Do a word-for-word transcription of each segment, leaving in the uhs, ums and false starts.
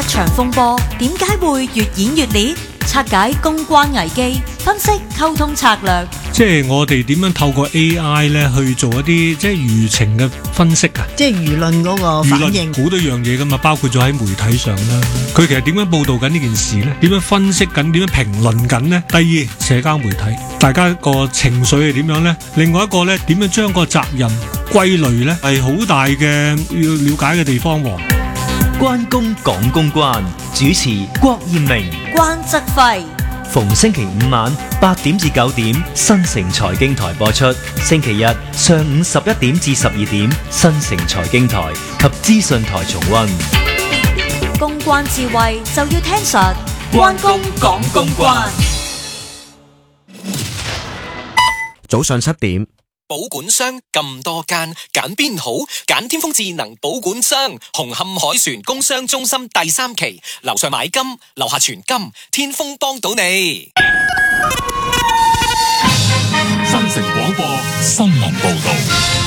場風波點解會越演越烈？拆解公關危機，分析溝通策略。 即係我哋點樣透過 A I 咧去做一啲即係輿情嘅分析啊？ 即係輿論嗰個反應， 好多樣嘢噶嘛，包括咗喺媒體上啦。佢其實點樣報導緊呢件事呢？點樣分析緊？點樣評論緊呢？第二，社交媒體，大家個情緒係點樣呢？另外一個呢，點樣將個責任歸類呢？係好大嘅要了解嘅地方喎。 關公講公關，主持郭艷明、 關則輝。 逢星期五晚八點至九點，新城財經台播出；星期日上午十一點至十二點，新城財經台及資訊台重溫。 公關智慧就要聽實，關公講公關。 早上七點。 保管商咁多間，揀邊好？揀天風智能保管商，紅磡海船工商中心第三期，樓上買金，樓下存金，天風幫到你。 新城廣播新聞報道。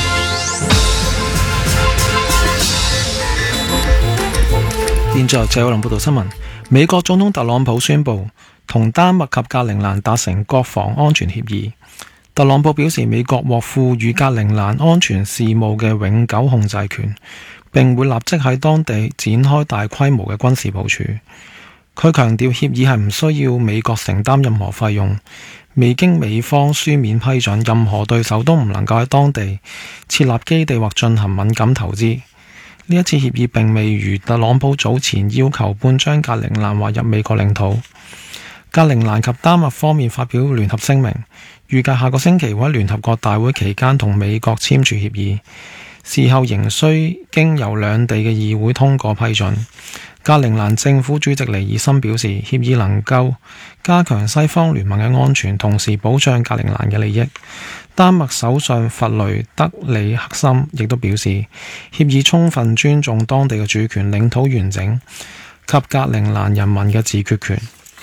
現在謝偉林報道新聞。美國總統特朗普宣布同丹麥及格陵蘭達成國防安全協議。特朗普表示，美國獲賦予格陵蘭安全事務嘅永久控制權，並會立即喺當地展開大規模嘅軍事部署。佢強調協議係唔需要美國承擔任何費用，未經美方書面批准，任何對手都唔能夠喺當地設立基地或進行敏感投資。呢一次協議並未如特朗普早前要求般將格陵蘭劃入美國領土。格陵蘭及丹麥方面發表聯合聲明，預計下個星期會喺聯合國大會期間同美國簽署協議，事後仍需經由兩地嘅議會通過批准。格陵蘭政府主席尼爾森表示，協議能夠加強西方聯盟嘅安全，同時保障格陵蘭嘅利益。丹麥首相弗雷德里克森亦都表示，協議充分尊重當地嘅主權、領土完整及格陵蘭人民嘅自決權。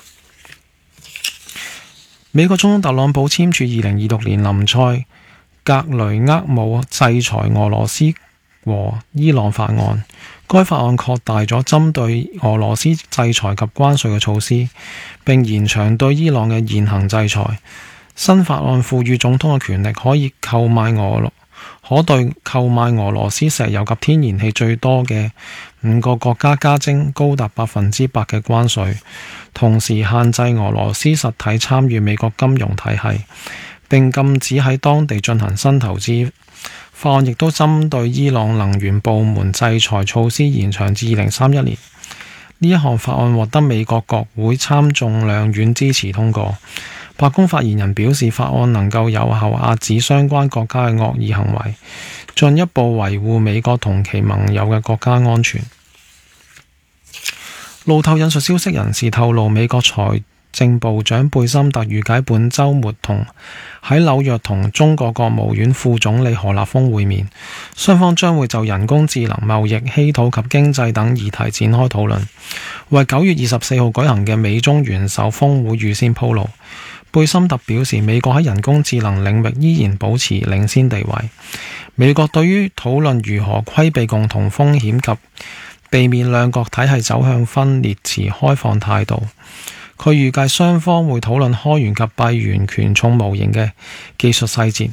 美國總統特朗普簽署二零二六年林賽格雷厄姆制裁俄羅斯和伊朗法案。該法案擴大咗針對俄羅斯制裁及關稅嘅措施，並延長對伊朗嘅現行制裁。新法案賦予總統嘅權力，可以購買俄羅可對購買俄羅斯石油及天然氣最多嘅五個國家加徵高達百分之百嘅關稅，同時限制俄羅斯實體參與美國金融體系，並禁止喺當地進行新投資。法案亦都針對伊朗能源部門制裁措施延長至二零三一年。呢一項法案獲得美國國會參眾兩院支持通過。白宮發言人表示，法案能夠有效遏止相關國家嘅惡意行為，進一步維護美國同其盟友嘅國家安全。路透引述消息人士透露，美國財政部長貝森特預計本週末同喺紐約同中國國務院副總理何立峰會面，雙方將會就人工智能、貿易、稀土及經濟等議題展開討論，為九月二十四號舉行嘅美中元首峰會預先鋪路。貝森特表示，美國喺人工智能領域依然保持領先地位。美國對於討論如何規避共同風險及避免兩國體系走向分裂持開放態度。佢預計雙方會討論開源及閉源權重模型嘅技術細節，